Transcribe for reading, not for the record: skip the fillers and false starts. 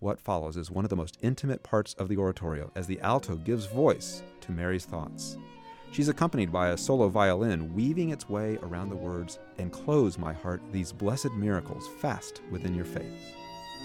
What follows is one of the most intimate parts of the oratorio, as the alto gives voice to Mary's thoughts. She's accompanied by a solo violin weaving its way around the words, "Enclose, my heart, these blessed miracles fast within your faith."